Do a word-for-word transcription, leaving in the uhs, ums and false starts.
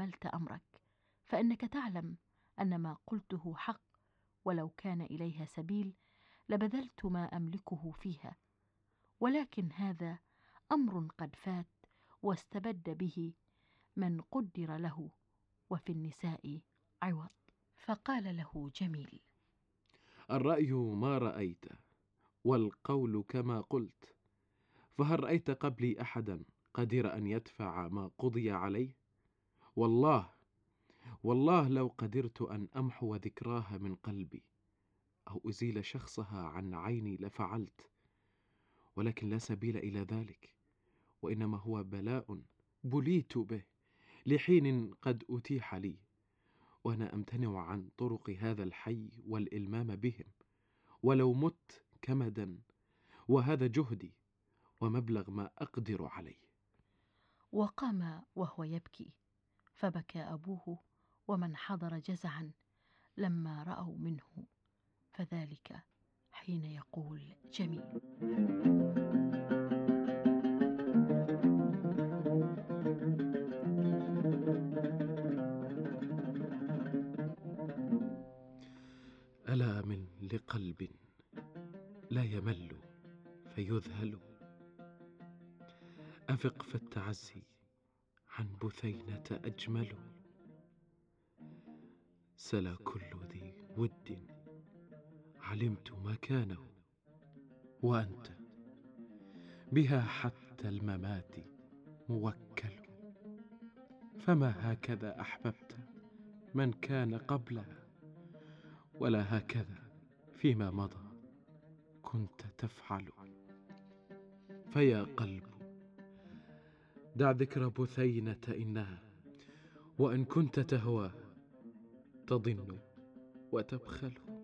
فعلت أمرك، فإنك تعلم أن ما قلته حق، ولو كان إليها سبيل لبذلت ما أملكه فيها، ولكن هذا أمر قد فات واستبد به من قدر له، وفي النساء عوض. فقال له جميل: الرأي ما رأيت، والقول كما قلت، فهل رأيت قبلي أحدا قدر أن يدفع ما قضي عليه؟ والله والله لو قدرت أن أمحو ذكراها من قلبي أو أزيل شخصها عن عيني لفعلت، ولكن لا سبيل إلى ذلك، وإنما هو بلاء بليت به لحين قد أتيح لي، وأنا أمتنع عن طرق هذا الحي والإلمام بهم، ولو مت كمدا، وهذا جهدي ومبلغ ما أقدر عليه. وقام وهو يبكي، فبكى أبوه ومن حضر جزعا لما رأوا منه، فذلك حين يقول جميل: ألا من لقلب لا يمل فيذهل، أفق فالتعزي عن بثينة أجمل، سلا كل ذي ود علمت مكانه، وأنت بها حتى الممات موكل، فما هكذا أحببت من كان قبلها، ولا هكذا فيما مضى كنت تفعل. فيا قلب دع ذكر بثينة، إنها وإن كنت تهوى تضن وتبخل.